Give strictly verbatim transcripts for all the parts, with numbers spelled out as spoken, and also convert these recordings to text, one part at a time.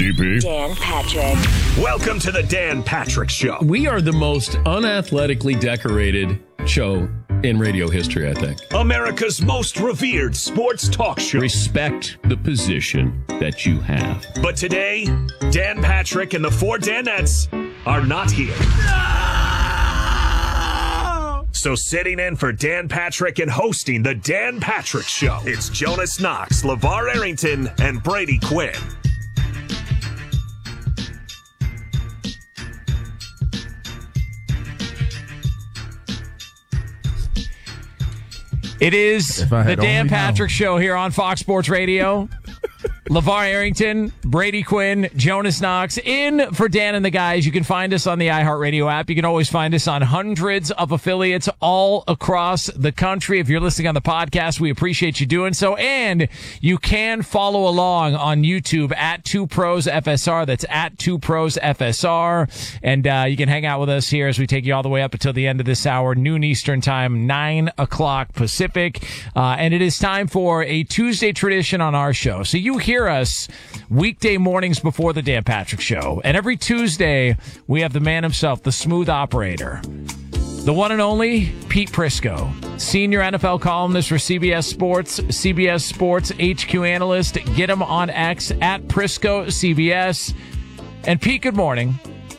D P. Dan Patrick. Welcome to the Dan Patrick Show. We are the most unathletically decorated show in radio history, I think. America's most revered sports talk show. Respect the position that you have. But today, Dan Patrick and the four Danettes are not here. No! So sitting in for Dan Patrick and hosting the Dan Patrick Show, it's Jonas Knox, LeVar Arrington, and Brady Quinn. It is the Dan Patrick known. Show here on Fox Sports Radio. LeVar Arrington, Brady Quinn, Jonas Knox, in for Dan and the guys. You can find us on the iHeartRadio app. You can always find us on hundreds of affiliates all across the country. If you're listening on the podcast, we appreciate you doing so. And you can follow along on YouTube at Two Pros F S R. That's at Two Pros F S R. And uh, you can hang out with us here as we take you all the way up until the end of this hour, noon Eastern time, nine o'clock Pacific. Uh, and it is time for a Tuesday tradition on our show. So you hear us weekday mornings before the Dan Patrick Show. And every Tuesday, we have the man himself, the smooth operator, the one and only Pete Prisco, senior N F L columnist for C B S Sports, C B S Sports H Q analyst. Get him on X at Prisco C B S. And Pete, good morning.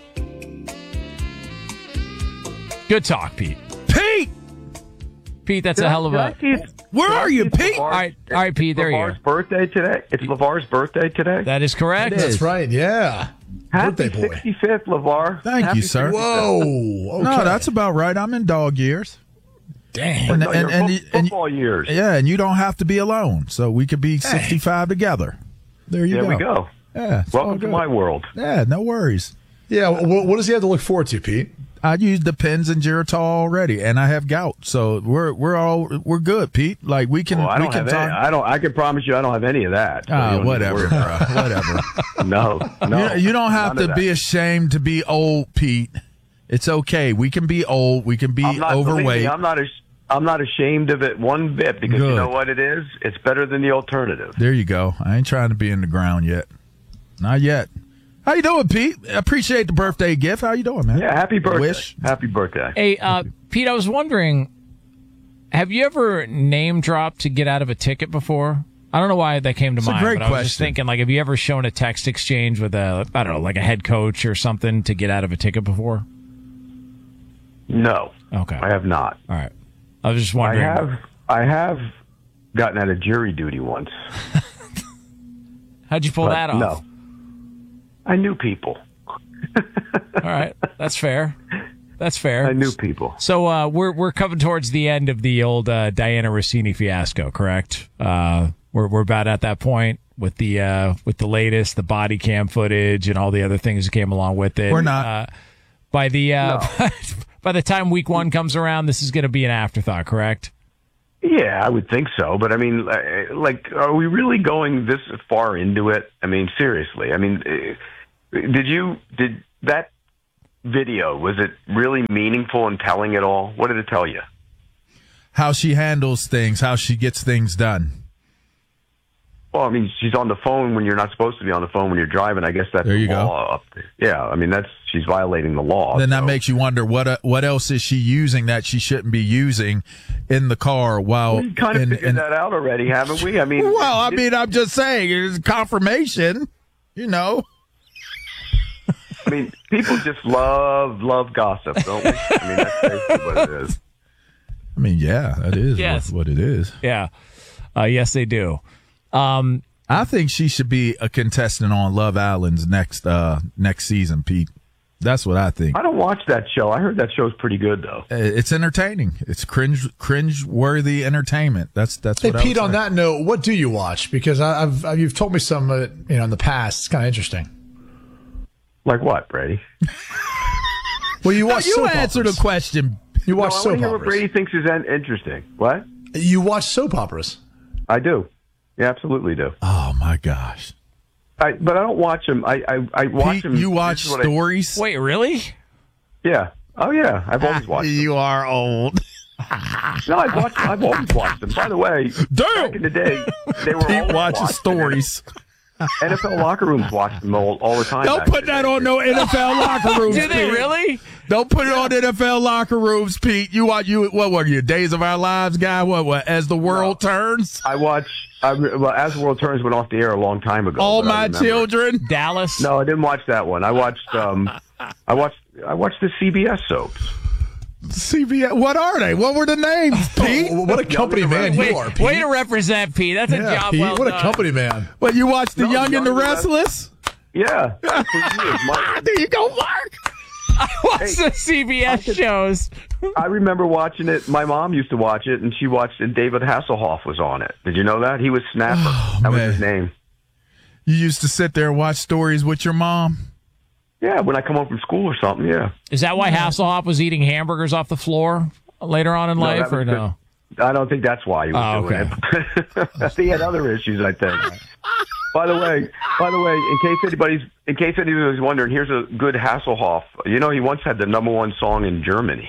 Good talk, Pete. Pete! Pete, that's a hell of a... Where are you, Pete? All right, all right, Pete, there you go. LeVar's birthday today. It's LeVar's birthday today. That is correct. That's right, yeah. Happy Birthday boy. sixty-fifth, LeVar. Thank Happy you, sir. sixty-fifth. Whoa. Okay. No, that's about right. I'm in dog years. Damn. And, no, and, and, fo- and, football years. Yeah, and you don't have to be alone. So we could be sixty-five together. There you there go. There we go. Yeah. Welcome to my world. Yeah, no worries. Yeah, what, what does he have to look forward to, Pete? I used the pens and Geritol already, and I have gout, so we're we're all we're good, Pete. Like we can well, I we don't can have talk. Any, I don't. I can promise you, I don't have any of that. So Ah, whatever, bro. Whatever. No, no. You, you don't have to be ashamed to be old, Pete. It's okay. We can be old. We can be I'm not, overweight. Me, I'm not. I'm not ashamed of it one bit because good. You know what it is. It's better than the alternative. There you go. I ain't trying to be in the ground yet. Not yet. How you doing, Pete? I appreciate the birthday gift. How you doing, man? Yeah, happy birthday. Wish. Happy birthday. Hey, uh, Pete, I was wondering, have you ever name dropped to get out of a ticket before? I don't know why that came to It's mind, a great but I was question. just thinking, like, have you ever shown a text exchange with a, I don't know, like a head coach or something to get out of a ticket before? No. Okay. I have not. All right. I was just wondering. I have. I have gotten out of jury duty once. How'd you pull but that off? No. I knew people. All right, that's fair. That's fair. I knew people. So uh, we're we're coming towards the end of the old uh, Diana Rossini fiasco, correct? Uh, we're we're about at that point with the uh, with the latest, the body cam footage, and all the other things that came along with it. We're not. Uh, by the uh, No. by the time week one comes around, this is going to be an afterthought, correct? Yeah, I would think so. But I mean, like, are we really going this far into it? I mean, seriously. I mean, did you did that video? Was it really meaningful and telling at all? What did it tell you? How she handles things, how she gets things done. Well, I mean, she's on the phone when you're not supposed to be on the phone when you're driving. I guess that's There you the go. law up there. Yeah, I mean, that's she's violating the law. Then that so. makes you wonder what uh, what else is she using that she shouldn't be using in the car while. We kind of in, figured in, that out already, haven't we? I mean, well, I it- mean, I'm just saying, it's confirmation. You know. I mean, people just love love gossip, don't we? I mean, that's basically what it is. I mean, yeah, that is Yes. what, what it is. Yeah. Uh, yes, they do. Um, I think she should be a contestant on Love Island's next uh, next season, Pete. That's what I think. I don't watch that show. I heard that show's pretty good, though. It's entertaining. It's cringe cringe worthy entertainment. That's that's Hey, what I Pete, would on say. that note, what do you watch? Because I- I've, I've you've told me some, uh, you know, in the past. It's kind of interesting. Like what, Brady? Well, you No, watch. you soap answer operas. the question. You watch no, I want soap to hear what operas. Brady thinks is en- interesting. What? You watch soap operas. I do. Yeah, absolutely do. Oh my gosh, I, but I don't watch them. I I, I watch Pete, them. you watch this is what I- stories? wait, really? yeah. Oh yeah. I've always watched. them. You are old. No, I've watched. I've always watched them. By the way, Damn. back in the day, they were Pete always watches watched. stories. N F L locker rooms watch them all, all the time. Don't put that on no N F L locker rooms. Do they Pete. really? Don't put it on N F L locker rooms, Pete. You watch you what were you Days of Our Lives guy? What what as the world no. turns? I watch. I, well, As the World Turns went off the air a long time ago. All My Children. Dallas. No, I didn't watch that one. I watched. Um, I watched. I watched the C B S soaps. C B S. What are they? What were the names, Pete? Oh, what a company man Way, you are, Pete. way to represent, Pete. That's a yeah, job Pete, well What done. a company man. What, you watched The No, Young and the Young and the Restless? Yeah. For years, Mark. There you go, Mark. I watched Hey, the C B S shows. I remember watching it. My mom used to watch it, and she watched it. David Hasselhoff was on it. Did you know that? He was Snapper. Oh, that man. was his name. You used to sit there and watch stories with your mom? Yeah, when I come home from school or something, yeah. Is that why Hasselhoff was eating hamburgers off the floor later on in No, life, that or was no? the- I don't think that's why he was Oh, doing it. He had other issues, I think. By the way, by the way, in case anybody's in case anybody's wondering, here's a good Hasselhoff. You know, he once had the number one song in Germany.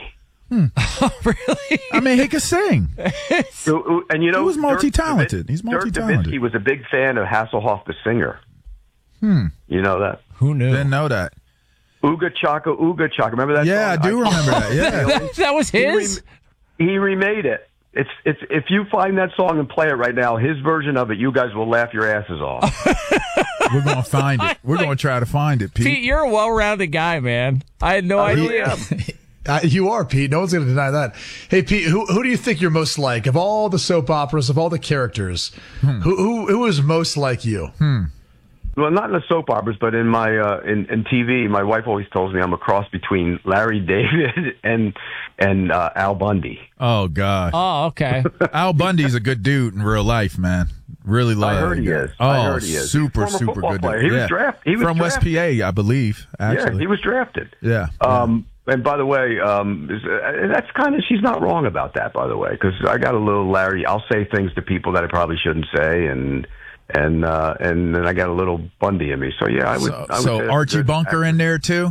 Really? I mean, he could sing. So, and you know, He was multi-talented. Dirk, He's Dirk multi-talented. Nowitzki was a big fan of Hasselhoff, the singer. Hmm. You know that? Who knew? Didn't know that. Ooga Chaka, Ooga Chaka. Remember that Yeah, I song? do remember that. Yeah. that, that was He, his? rem- he remade it. It's it's if you find that song and play it right now, his version of it, you guys will laugh your asses off. We're going to find it. We're Like- going to try to find it, Pete. Pete, you're a well-rounded guy, man. I had no I really idea. am. Uh, you are, Pete. No one's going to deny that. Hey, Pete, who who do you think you're most like of all the soap operas, of all the characters? Hmm. Who who who is most like you? Hmm. Well, not in the soap operas, but in my uh, in, in T V, my wife always tells me I'm a cross between Larry David and and uh, Al Bundy. Oh, God. Oh, okay. Al Bundy's a good dude in real life, man. Really love I heard he is. Oh, I heard he is. super, He's a former super football good player. dude. He was yeah. draft- he was From West drafted. P A, I believe, actually. Yeah, he was drafted. Yeah. Um, and by the way, um, is- uh, that's kind of she's not wrong about that. By the way, because I got a little Larry. I'll say things to people that I probably shouldn't say, and and uh, and then I got a little Bundy in me. So yeah, I would. So, I would say so that's Archie good. Bunker in there, too?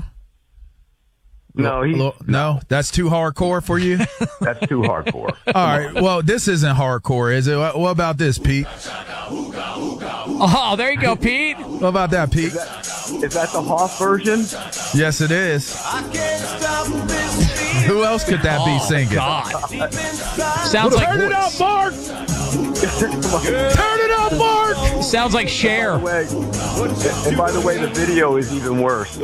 No, he, Lo- no, that's too hardcore for you? that's too hardcore. All right. Well, this isn't hardcore, is it? What what about this, Pete? Oh, there you go, Pete. What about that, Pete? Is that the Hoff version? Yes, it is. Who else could that be singing? God. Sounds like Turn it up, Mark! Turn it up, Mark! sounds like Cher. By the way, and by the way, the video is even worse.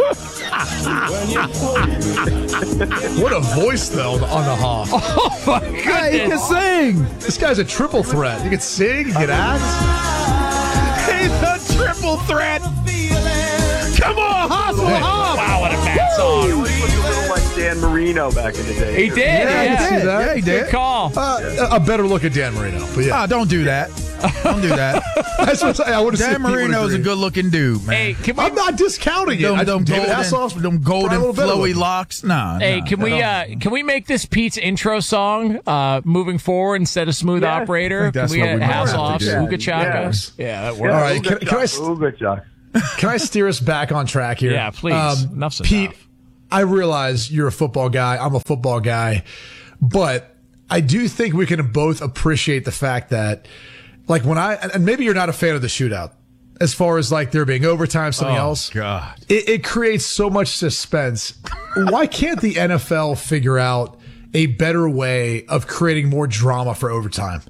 What a voice, though, on the Hoff. Oh, my Hey, he can goodness. sing! This guy's a triple threat. He can sing, he can act. He's a triple threat! Come on, hustle, Hey. Hoff! Wow, what a bad song. He looked a little like Dan Marino back in the day. He did. Yeah, Yeah, he did. that? Yeah, he Good did. call. Uh, a better look at Dan Marino, but yeah, Ah, don't do that. Don't do that. that's what I, I would have said. Dan Marino's a good-looking dude, man. Hey, can we? I'm not discounting it. them, I, them David golden, Hasselhoff's them golden probably a little better flowy looking. locks. Nah. Hey, nah, can we uh, can we make this Pete's intro song uh, moving forward instead of Smooth Yes. Operator? I think that's can we what we might have to Hasselhoff, do. Ooga Chaka? Yes. Yeah, that Yeah, works. All right, Ooga can- can I Chaka, st- Ooga Chaka. Can I steer us back on track here? Yeah, please. Enough's Pete, enough. I realize you're a football guy. I'm a football guy. But I do think we can both appreciate the fact that, like, when I, and maybe you're not a fan of the shootout, as far as, like, there being overtime, something Oh, else. God. It, it creates so much suspense. Why can't the N F L figure out a better way of creating more drama for overtime?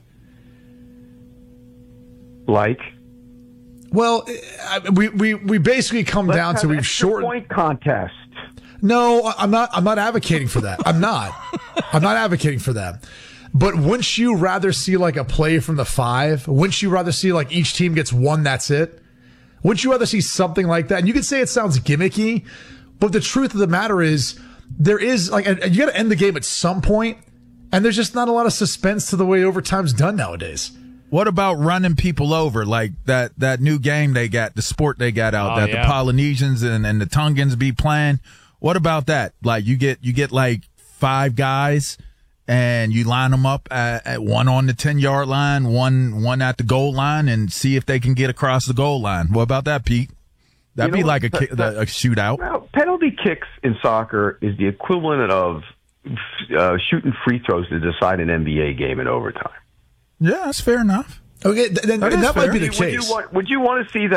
Like? Well, I- we, we, we basically come down Let's to have we've extra shortened. point contest. No, I- I'm not. I'm not advocating for that. I'm not. I'm not advocating for that. But wouldn't you rather see like a play from the five? Wouldn't you rather see like each team gets one? That's it. Wouldn't you rather see something like that? And you could say it sounds gimmicky, but the truth of the matter is there is like and you got to end the game at some point, and there's just not a lot of suspense to the way overtime's done nowadays. What about running people over like that, that new game they got, the sport they got out Oh, that yeah. the Polynesians and, and the Tongans be playing? What about that? Like you get, you get like five guys and you line them up at, at one on the ten yard line, one, one at the goal line and see if they can get across the goal line. What about that, Pete? That'd You be know like a, what? ki- the- a shootout. Well, penalty kicks in soccer is the equivalent of uh, shooting free throws to decide an N B A game in overtime. Yeah, that's fair enough. Okay, th- then That and is that might fair. be the Would you, case. want, would you want to see that?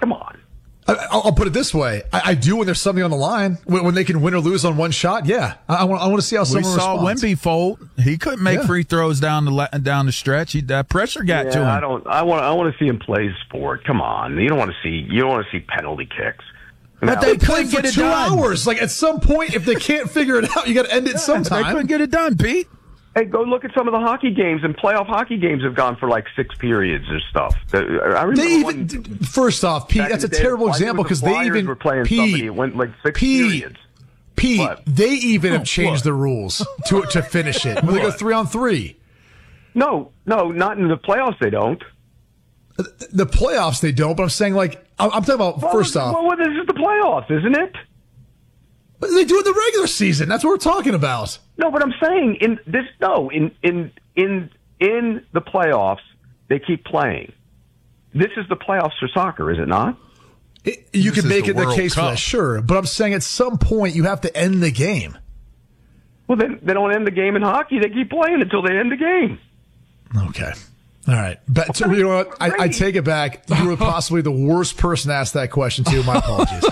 Come on. I, I'll, I'll put it this way: I, I do when there's something on the line, when, when they can win or lose on one shot. Yeah, I, I want. I want to see how we someone saw responds. Wemby fold. He couldn't make Yeah. free throws down the le- down the stretch. He, that pressure got Yeah, to him. I don't. I want. I want to see him play his sport. Come on. You don't want to see. You don't want to see penalty kicks. But Now, they They played couldn't for get it two done. hours. Like at some point, if they can't figure it out, you got to end it They sometime. couldn't get it done, Pete. Hey, go look at some of the hockey games, and playoff hockey games have gone for like six periods or stuff. I remember They even one, first off, Pete, back that's a in the day, terrible the Flyers example with because the they Flyers even were playing somebody. Pete, It went like six Pete, periods. Pete, What? they even have changed what? the rules to to finish it. When they go three on three. No, no, not in the playoffs. They don't. The playoffs they don't, but I'm saying like I'm I'm talking about first well, off. well, this is the playoffs, isn't it? But they do it in the regular season. That's what we're talking about. No, but I'm saying in this. No, in in in in the playoffs, they keep playing. This is the playoffs for soccer, is it not? It, you This can is make the it the World case for Cup. that, sure. But I'm saying at some point you have to end the game. Well, then they don't end the game in hockey. They keep playing until they end the game. Okay. All right. But so, you know what? I, I take it back. You were possibly the worst person to ask that question to. My apologies.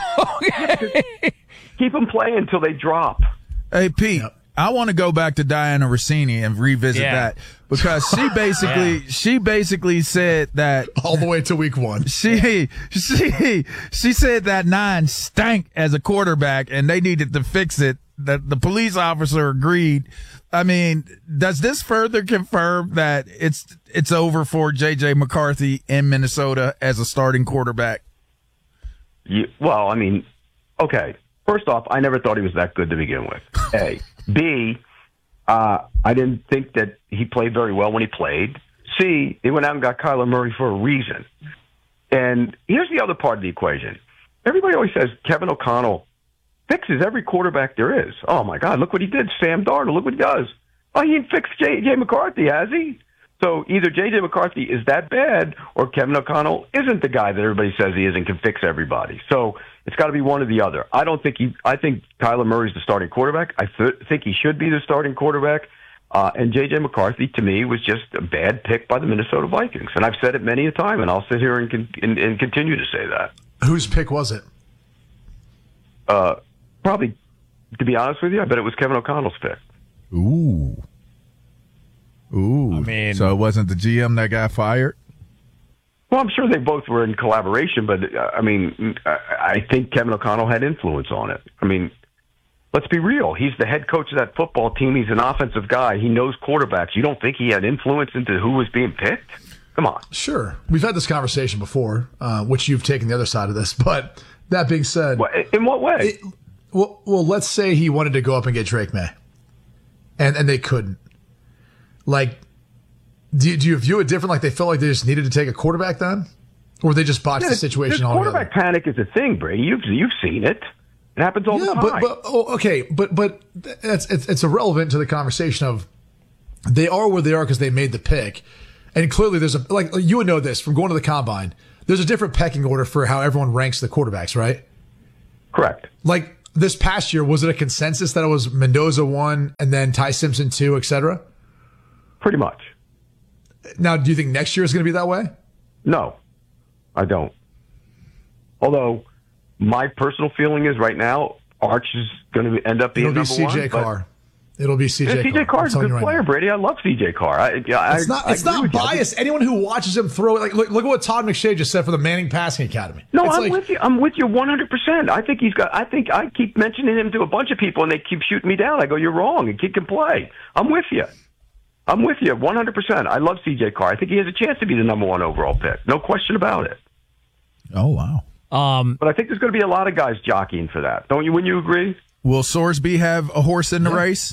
Keep them playing until they drop. Hey, Pete, Yep. I want to go back to Diana Rossini and revisit Yeah. that because she basically Yeah. she basically said that All the way to week one. she she she said that Nine stank as a quarterback and they needed to fix it. That the police officer agreed. I mean, does this further confirm that it's it's over for J J McCarthy in Minnesota as a starting quarterback? You, well, I mean, okay. First off, I never thought he was that good to begin with. A. B. Uh, I didn't think that he played very well when he played. C. They went out and got Kyler Murray for a reason. And here's the other part of the equation. Everybody always says Kevin O'Connell fixes every quarterback there is. Oh, my God, look what he did. Sam Darnold, look what he does. Oh, he ain't fixed J J. McCarthy, has he? So either J J. McCarthy is that bad or Kevin O'Connell isn't the guy that everybody says he is and can fix everybody. So it's got to be one or the other. I don't think he. I think Kyler Murray's the starting quarterback. I th- think he should be the starting quarterback. Uh, and J J. McCarthy, to me, was just a bad pick by the Minnesota Vikings. And I've said it many a time, and I'll sit here and, con- and, and continue to say that. Whose pick was it? Uh, probably, to be honest with you, I bet it was Kevin O'Connell's pick. Ooh, ooh. I mean- so it wasn't the G M that got fired. Well, I'm sure they both were in collaboration, but uh, I mean, I, I think Kevin O'Connell had influence on it. I mean, let's be real. He's the head coach of that football team. He's an offensive guy. He knows quarterbacks. You don't think he had influence into who was being picked? Come on. Sure. We've had this conversation before, uh, which you've taken the other side of this. But that being said, What, in what way? It- well, well, let's say he wanted to go up and get Drake May, and and they couldn't. Like, do you, do you view it different? Like they felt like they just needed to take a quarterback then, or they just botched Yeah, the situation this altogether? quarterback panic is a thing, Brady. You've you've seen it. It happens all Yeah, the time. but but oh, okay, but but that's it's, it's irrelevant to the conversation of they are where they are because they made the pick, and clearly there's a like you would know this from going to the combine. There's a different pecking order for how everyone ranks the quarterbacks, right? Correct. Like this past year, was it a consensus that it was Mendoza one and then Ty Simpson two, et cetera? Pretty much. Now, do you think next year is going to be that way? No, I don't. Although my personal feeling is right now, Arch is going to end up being It'll be number C J one. but- Carr. It'll be C J Yeah, Carr. C J Carr's a I'm telling good you right player, now. Brady. I love C J Carr. I, I, It's not. I It's agree not with you. I think- biased. Anyone who watches him throw, like, look, look at what Todd McShay just said for the Manning Passing Academy. No, It's I'm like, with you. I'm with you one hundred percent. I think he's got. I think I keep mentioning him to a bunch of people, and they keep shooting me down. I go, "You're wrong. A kid can play." I'm with you. I'm with you one hundred percent. I love C J Carr. I think he has a chance to be the number one overall pick. No question about it. Oh wow. Um, But I think there's going to be a lot of guys jockeying for that. Don't you? Wouldn't you agree? Will Sorsby have a horse in the Yeah. race?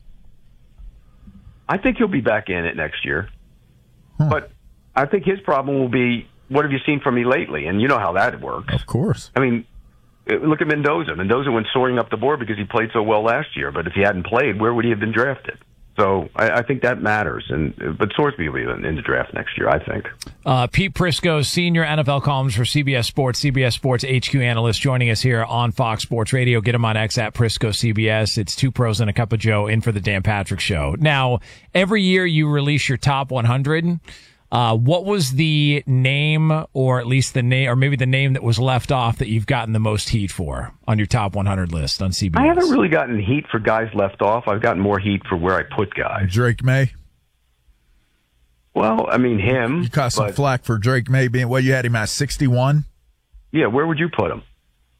I think he'll be back in it next year. But I think his problem will be, what have you seen from me lately? And you know how that works. Of course. I mean, look at Mendoza. Mendoza went soaring up the board because he played so well last year. But if he hadn't played, where would he have been drafted? So I, I think that matters. And but Sorsby will be in, in the draft next year, I think. Uh, Pete Prisco, senior N F L columns for C B S Sports, C B S Sports H Q analyst, joining us here on Fox Sports Radio. Get him on X at Prisco C B S. It's two pros and a cup of Joe in for the Dan Patrick Show. Now, every year you release your top one hundred. Uh, what was the name, or at least the name, or maybe the name that was left off that you've gotten the most heat for on your top one hundred list on C B S? I haven't really gotten heat for guys left off. I've gotten more heat for where I put guys. Drake May. Well, I mean him. You caught some but, flack for Drake May being. Well, you had him at sixty-one. Yeah, where would you put him?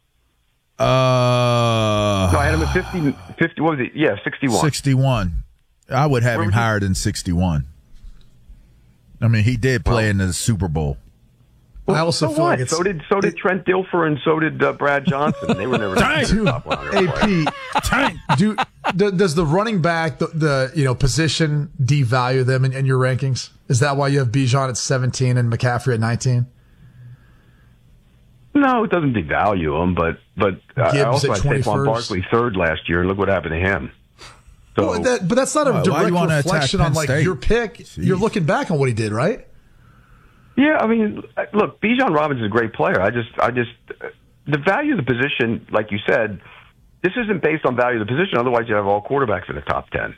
Uh, no, I had him at fifty. fifty. What was it? Yeah, sixty-one. sixty-one. I would have Where him would you- higher than sixty-one. I mean, he did play Well- in the Super Bowl. I also so feel what? like it's so did so did Trent Dilfer and so did uh, Brad Johnson. They were never Dude, top one hundred hey players. Pete, do, do does the running back the, the you know position devalue them in, in your rankings? Is that why you have Bijan at seventeen and McCaffrey at nineteen? No, it doesn't devalue him, but but uh, I Gibbs also at had Saquon twenty-first. Barkley third last year, and look what happened to him. So Well, that, but that's not a Why- why direct you wanna attack reflection on Penn like State? your pick. Jeez. You're looking back on what he did, right? yeah, I mean, look, Bijan Robinson is a great player. I just, I just, the value of the position, like you said, this isn't based on value of the position. Otherwise, you have all quarterbacks in the top ten.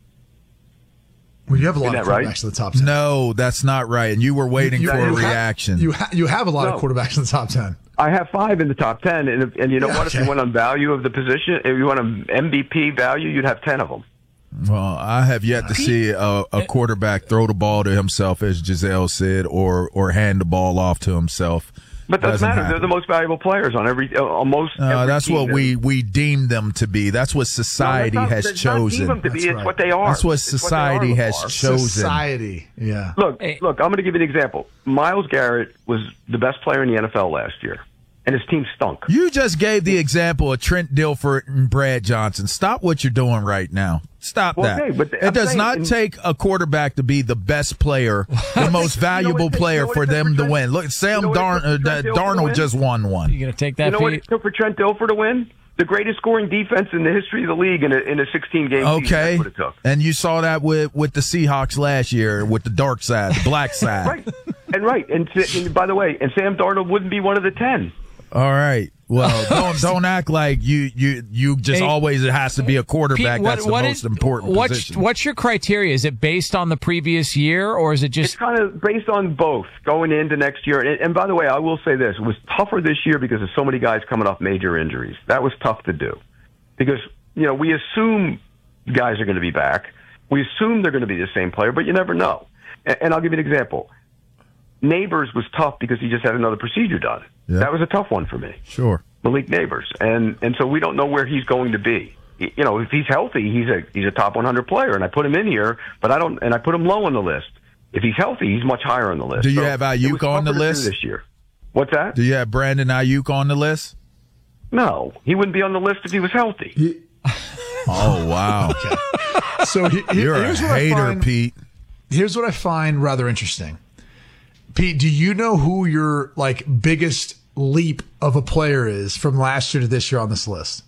Well, you have a lot Isn't of that right? quarterbacks in the top ten. No, that's not right. And you were waiting You- for you a have- reaction. You ha- you have a lot No. of quarterbacks in the top ten. I have five in the top ten, and and you know Yeah, what? If okay. you went on value of the position, if you want an M V P value, you'd have ten of them. Well, I have yet to see a, a quarterback throw the ball to himself, as Giselle said, or or hand the ball off to himself. But doesn't Doesn't matter. happen. They're the most valuable players on every, uh, on most. Uh, every that's team. what we, we deem them to be. That's what society No, that's not- has that's not deem chosen. them to be. That's It's right. what they are. That's what It's they society are, has LeVar. chosen. Society, yeah. Look, Hey. look. I'm going to give you an example. Myles Garrett was the best player in the N F L last year, and his team stunk. You just gave the example of Trent Dilfer and Brad Johnson. Stop what you're doing right now. Stop Well, that. okay, but it I'm does saying not in- take a quarterback to be the best player, the most valuable it takes- player you know what for it takes them for to Trent- win. Look, Sam you know what it Darn, takes for uh, Trent Dilfer to Darnold win? just won one. You going to take that, You know what Pete? it took for Trent Dilfer to win? The greatest scoring defense in the history of the league in a, in a sixteen game season. Okay, That's what it took. and you saw that with with the Seahawks last year with the dark side, the black side. Right, and right, and, and by the way, and Sam Darnold wouldn't be one of the ten. All right. Well, don't don't act like you you you just Hey, always it has to be a quarterback. Pete, what- That's the what most is- important what's, position. What's your criteria? Is it based on the previous year, or is it It's just kind of based on both going into next year. And, and by the way, I will say this: it was tougher this year because of so many guys coming off major injuries. That was tough to do because you know we assume guys are going to be back. We assume they're going to be the same player, but you never know. And, and I'll give you an example. Neighbors was tough because he just had another procedure done. Yeah. That was a tough one for me. Sure. Malik Neighbors, and and so we don't know where he's going to be. You know, if he's healthy, he's a he's a top one hundred player, and I put him in here, but I don't, and I put him low on the list. If he's healthy, he's much higher on the list. Do you So have it Ayuk was on the tougher to do list? this year? What's that? Do you have Brandon Ayuk on the list? No, he wouldn't be on the list if he was healthy. Oh wow, So he, he- you're a here's what I hater, find, Pete. Here's what I find rather interesting. Pete, do you know who your like biggest leap of a player is from last year to this year on this list?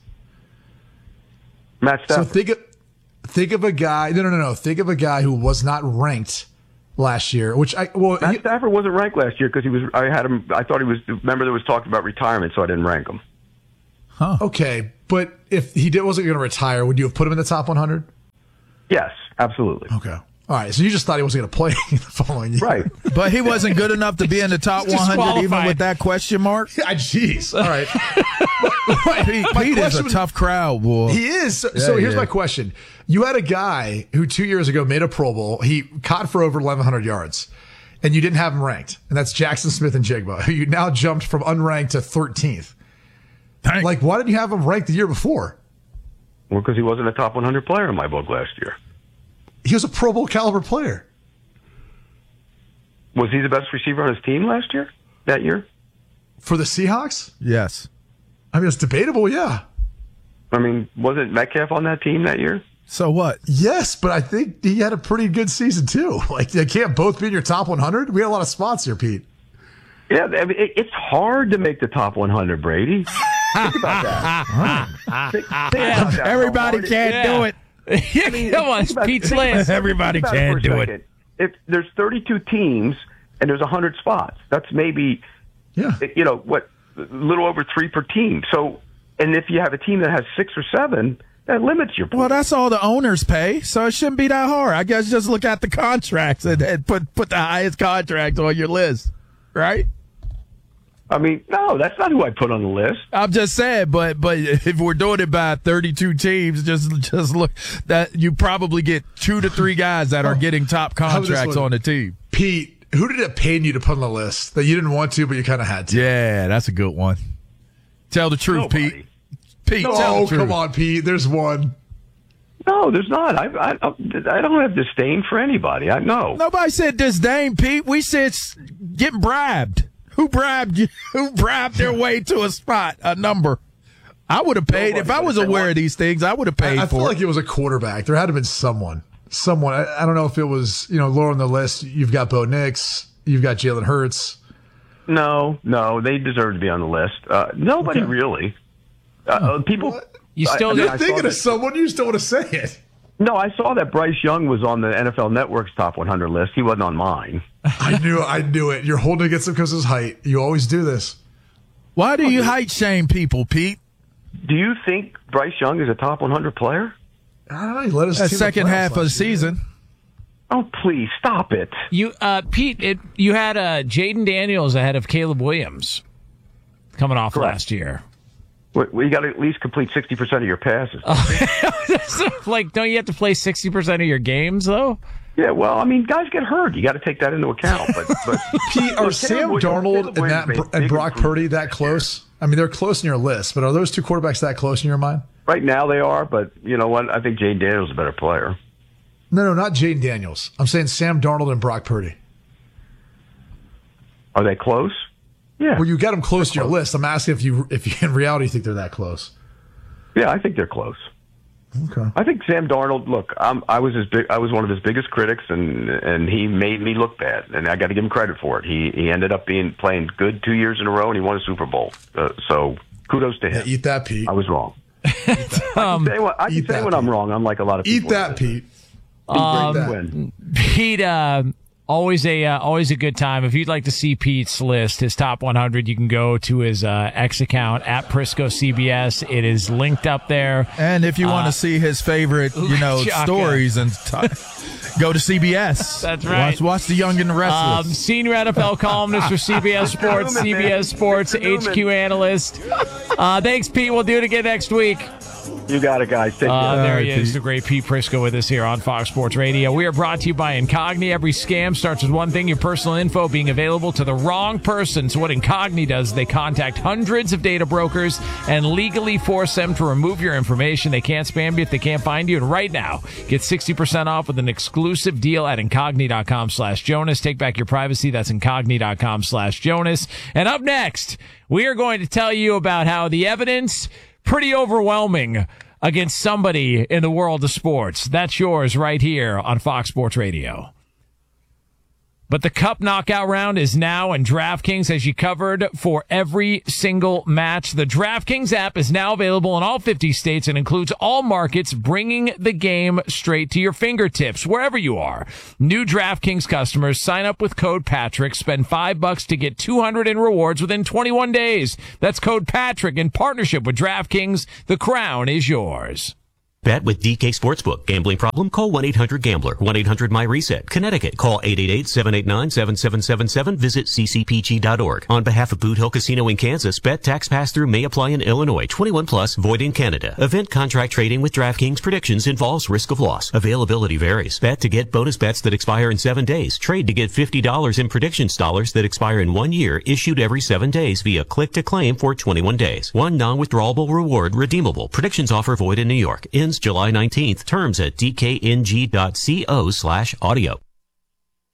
Matt So Stafford. think of think of a guy. No, no, no, no. Think of a guy who was not ranked last year. Which I well, Matt he- Stafford wasn't ranked last year because he was. I had him. I thought he was. Remember, there was talk about retirement, so I didn't rank him. okay, but if he did, wasn't going to retire, would you have put him in the top one hundred? Yes, absolutely. Okay. All right. So you just thought he wasn't going to play the following year, Right. But he wasn't good enough to be in the top one hundred, even disqualified. with that question mark. Yeah, jeez. All right. Pete, My Pete is question a was- tough crowd, boy. He is. So, so here's yeah. my question. You had a guy who two years ago made a Pro Bowl. He caught for over eleven hundred yards, and you didn't have him ranked. And that's Jackson Smith and Jigba, who you now jumped from unranked to thirteenth. Dang. Like, why didn't you have him ranked the year before? Well, because he wasn't a top one hundred player in my book last year. He was a Pro Bowl caliber player. Was he the best receiver on his team last year? That year? For the Seahawks? Yes. I mean, it's debatable, yeah. I mean, wasn't Metcalf on that team that year? So what? Yes, but I think he had a pretty good season, too. Like, they can't both be in your top one hundred. We had a lot of spots here, Pete. Yeah, I mean, it, it's hard to make the top one hundred, Brady. Think about that. Think- think about that, Everybody how hard it- can't Yeah. do it. Yeah, mean, come on, think it's about- Pete's think about- list. Everybody think about can't for a do it. second. If there's thirty-two teams and there's one hundred spots, that's maybe, Yeah. you know, what, a little over three per team. So, and if you have a team that has six or seven, That limits your points. Well, that's all the owners pay, so it shouldn't be that hard. I guess just look at the contracts and, and put put the highest contract on your list, right? I mean, no, that's not who I put on the list. I'm just saying, but but if we're doing it by thirty-two teams, just just look that you probably get two to three guys that are getting top contracts on the team. Pete, who did it pain you to put on the list that you didn't want to, but you kind of had to? Yeah, that's a good one. Tell the truth, Nobody. Pete. Pete, No, tell the truth. come on, Pete. There's one. No, there's not. I, I, I don't have disdain for anybody. I know. Nobody said disdain, Pete. We said s- getting bribed. Who bribed you? Who bribed their way to a spot, a number? I would have paid. Nobody. If I was aware of these things, I would have paid I, I for feel it. like it was a quarterback. There had to have been someone. Someone. I, I don't know if it was, you know, lower on the list. You've got Bo Nix. You've got Jalen Hurts. No, no, they deserve to be on the list. Uh, nobody Okay. really. Uh, people. You still I, I mean, You're I thinking saw of that- someone. You just don't want to say it. No, I saw that Bryce Young was on the N F L Network's top one hundred list. He wasn't on mine. I knew. I knew it. You're holding against him because of his height. You always do this. Why do you height shame people, Pete? Do you think Bryce Young is a top one hundred player? I don't know. He let us That second half of the season. Oh, please stop it. You, uh, Pete, it, you had uh, Jaden Daniels ahead of Caleb Williams coming off Correct. last year. Well, you got to at least complete sixty percent of your passes. Like, don't you have to play sixty percent of your games, though? Yeah, well, I mean, guys get hurt. You got to take that into account. But, but Pete, are Look, Sam Caleb Williams- Darnold Caleb and, Williams that, made and big Brock improvements Purdy that last year. close? I mean, they're close in your list, but are those two quarterbacks that close in your mind? Right now they are, but you know what? I think Jane Daniels is a better player. No, no, not Jaden Daniels. I'm saying Sam Darnold and Brock Purdy. Are they close? Yeah. Well, you got them close to your list. I'm asking if you, if you in reality think they're that close. Yeah, I think they're close. Okay. I think Sam Darnold. Look, I'm, I was his big. I was one of his biggest critics, and and he made me look bad, and I got to give him credit for it. He he ended up being playing good two years in a row, and he won a Super Bowl. Uh, so kudos to him. Yeah, eat that, Pete. I was wrong. Um, I can say, when, I can eat say that, when I'm Pete. wrong, unlike a lot of Eat people. that, Pete. Um, that. Win. Pete, uh, always a uh, always a good time. If you'd like to see Pete's list, his top one hundred, you can go to his uh, X account at Prisco C B S. It is linked up there. And if you want Uh, to see his favorite, you know, Chaka. stories and t- go to C B S. That's right. Watch, watch The Young and the Um, Restless. senior N F L columnist for C B S Sports, Newman, C B S man. Sports Mister H Q Newman. analyst. Uh, thanks, Pete. We'll do it again next week. You got it, guys. Take Uh, care. there he right, is, Pete. the great Pete Prisco with us here on Fox Sports Radio. We are brought to you by Incogni. Every scam starts with one thing, your personal info being available to the wrong person. So what Incogni does, they contact hundreds of data brokers and legally force them to remove your information. They can't spam you if they can't find you. And right now, get sixty percent off with an exclusive deal at Incogni.com slash Jonas. Take back your privacy. That's Incogni.com slash Jonas. And up next, we are going to tell you about how the evidence pretty overwhelming against somebody in the world of sports. That's yours right here on Fox Sports Radio. But the Cup knockout round is now, and DraftKings has you covered for every single match. The DraftKings app is now available in all fifty states and includes all markets, bringing the game straight to your fingertips, wherever you are. New DraftKings customers sign up with code Patrick, spend five bucks to get two hundred in rewards within twenty-one days. That's code Patrick in partnership with DraftKings. The crown is yours. Bet with D K Sportsbook. Gambling problem? Call one eight hundred gambler. one eight hundred my reset. Connecticut. Call eight eight eight, seven eight nine, seven seven seven seven. Visit c c p g dot org. On behalf of Boot Hill Casino in Kansas, bet tax pass-through may apply in Illinois. twenty-one plus, void in Canada. Event contract trading with DraftKings predictions involves risk of loss. Availability varies. Bet to get bonus bets that expire in seven days. Trade to get fifty dollars in predictions dollars that expire in one year, issued every seven days via click to claim for twenty-one days. One non-withdrawable reward redeemable. Predictions offer void in New York. Ends July nineteenth. Terms at d k n g dot co slash audio.